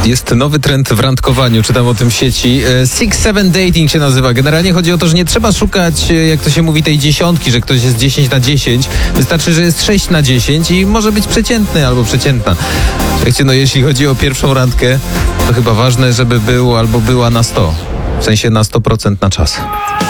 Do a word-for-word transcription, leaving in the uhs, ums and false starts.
Jest nowy trend w randkowaniu, czytam o tym w sieci. Six Seven Dating się nazywa. Generalnie chodzi o to, że nie trzeba szukać, jak to się mówi, tej dziesiątki, że ktoś jest dziesięć na dziesięć. Wystarczy, że jest sześć na dziesięć i może być przeciętny albo przeciętna. Słuchajcie, no jeśli chodzi o pierwszą randkę, to chyba ważne, żeby był albo była na sto. W sensie na sto procent na czas.